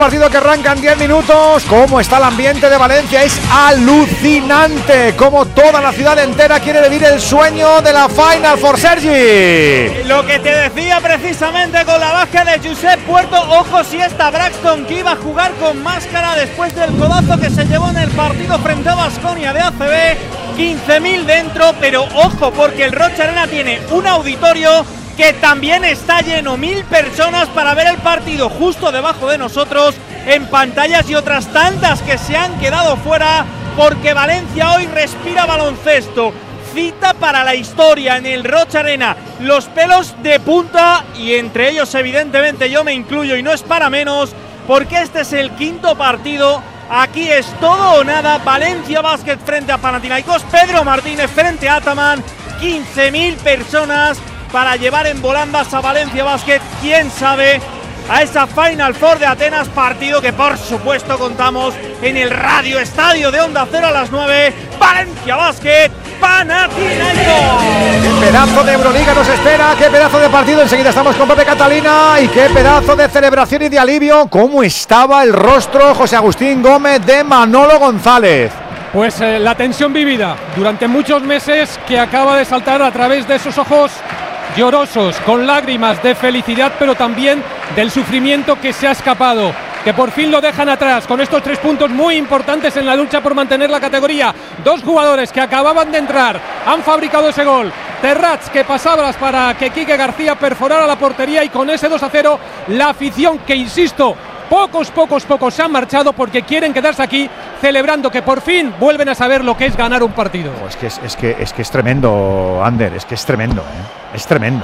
Partido que arranca en 10 minutos. ¿Cómo está el ambiente de Valencia? Es alucinante. Como toda la ciudad entera quiere vivir el sueño de la Final Four, Sergi. Lo que te decía precisamente con la baja de Josep Puerto. Ojo si está Braxton, que iba a jugar con máscara después del codazo que se llevó en el partido frente a Baskonia de ACB. 15.000 dentro, pero ojo porque el Rocha Arena tiene un auditorio que también está lleno, 1.000 personas para ver el partido justo debajo de nosotros en pantallas y otras tantas que se han quedado fuera porque Valencia hoy respira baloncesto. Cita para la historia en el Rocha Arena, los pelos de punta y entre ellos evidentemente yo me incluyo y no es para menos porque este es el quinto partido. Aquí es todo o nada. Valencia Basket frente a Panathinaikos, Pedro Martínez frente a Ataman, 15.000 personas para llevar en volandas a Valencia Basket, quién sabe, a esa Final Four de Atenas, partido que por supuesto contamos en el Radio Estadio de Onda Cero a las 9, Valencia Basket, Panathinaikos. ¡Qué pedazo de Euroliga nos espera! ¡Qué pedazo de partido! Enseguida estamos con Pepe Catalina y qué pedazo de celebración y de alivio. ¿Cómo estaba el rostro, José Agustín Gómez, de Manolo González? Pues la tensión vivida durante muchos meses que acaba de saltar a través de esos ojos llorosos, con lágrimas de felicidad, pero también del sufrimiento que se ha escapado, que por fin lo dejan atrás, con estos 3 puntos muy importantes en la lucha por mantener la categoría. 2 jugadores que acababan de entrar han fabricado ese gol. Terrats que pasaba para que Quique García perforara la portería y con ese 2-0 la afición que, insisto, pocos se han marchado porque quieren quedarse aquí celebrando que por fin vuelven a saber lo que es ganar un partido. Es que es tremendo, Ander, es que es tremendo, es tremendo.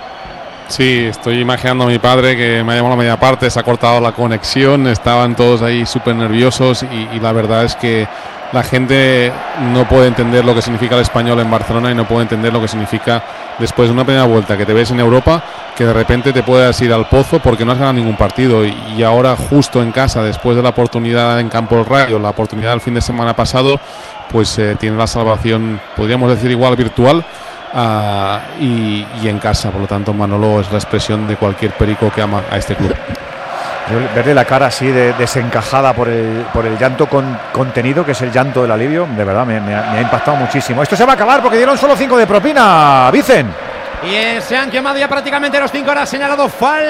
Sí, estoy imaginando a mi padre que me ha llamado a la media parte, se ha cortado la conexión, estaban todos ahí súper nerviosos y la verdad es que la gente no puede entender lo que significa el Español en Barcelona y no puede entender lo que significa después de una primera vuelta que te ves en Europa, que de repente te puedas ir al pozo porque no has ganado ningún partido y ahora justo en casa, después de la oportunidad en Campo del Rayo, la oportunidad del fin de semana pasado, pues tiene la salvación, podríamos decir igual virtual, y en casa. Por lo tanto, Manolo es la expresión de cualquier perico que ama a este club. Verle la cara así desencajada por el llanto contenido, que es el llanto del alivio, de verdad me ha impactado muchísimo. Esto se va a acabar porque dieron solo 5 de propina, Vicen. Y se han quemado ya prácticamente los 5. Ahora ha señalado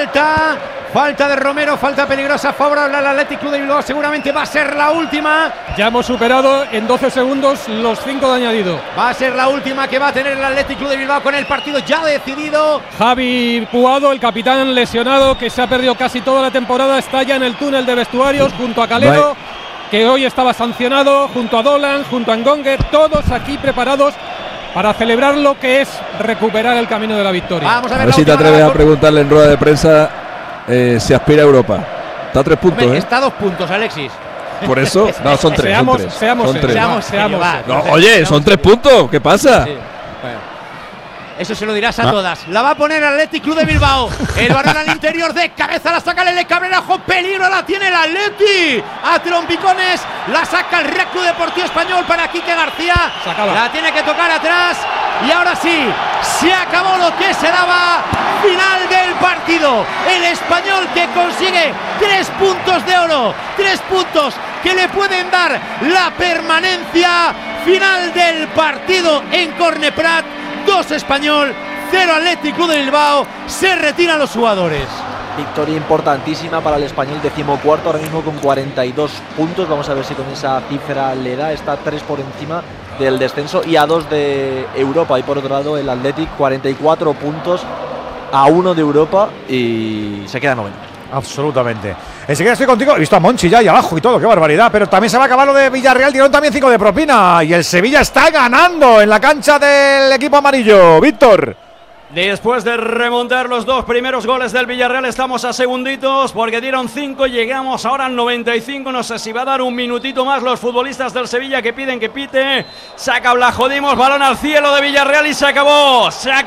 falta de Romero, falta peligrosa favorable al Athletic Club de Bilbao. Seguramente va a ser la última. Ya hemos superado en 12 segundos los 5 de añadido. Va a ser la última que va a tener el Athletic Club de Bilbao con el partido ya decidido. Javi Puado, el capitán lesionado que se ha perdido casi toda la temporada, está ya en el túnel de vestuarios junto a Calero, que hoy estaba sancionado, junto a Dolan, junto a Ngonger, todos aquí preparados para celebrar lo que es recuperar el camino de la victoria. Vamos a ver si te atreves a preguntarle en rueda de prensa si aspira a Europa. Está a 3 puntos. Está a 2 puntos, Alexis. Por eso, no, son 3. Seamos. No, oye, son 3 puntos. ¿Qué pasa? Sí. Bueno. Eso se lo dirás a todas. La va a poner el Athletic Club de Bilbao. El balón al interior de cabeza. La saca Lele Cabrera. ¡Jo, peligro! La tiene el Athletic. A trompicones. La saca el Real Club Deportivo Español para Quique García. La tiene que tocar atrás. Y ahora sí, se acabó lo que se daba. Final del partido. El Español que consigue 3 puntos de oro. 3 puntos que le pueden dar la permanencia. Final del partido en Corneprat. 2 Español, 0 Athletic Club de Bilbao. Se retiran los jugadores. Victoria importantísima para el Español, 14º ahora mismo con 42 puntos. Vamos a ver si con esa cifra le da. Está 3 por encima del descenso y a 2 de Europa. Y por otro lado el Athletic, 44 puntos, a 1 de Europa y se queda 9. Absolutamente. Enseguida estoy contigo. He visto a Monchi ya ahí abajo y todo, qué barbaridad. Pero también se va a acabar lo de Villarreal. Dieron también 5 de propina. Y el Sevilla está ganando en la cancha del equipo amarillo. Víctor. Después de remontar los 2 primeros goles del Villarreal, estamos a segunditos porque dieron 5, llegamos ahora al 95. No sé si va a dar un minutito más los futbolistas del Sevilla que piden que pite. Saca Blajodimos, balón al cielo de Villarreal y se acabó.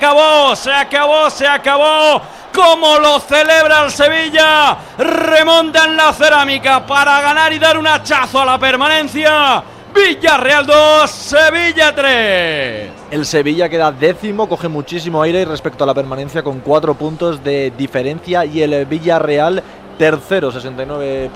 ¿Cómo lo celebra el Sevilla? Remonta en la cerámica para ganar y dar un hachazo a la permanencia. Villarreal 2, Sevilla 3. El Sevilla queda 10º, coge muchísimo aire respecto a la permanencia con 4 puntos de diferencia y el Villarreal tercero, 69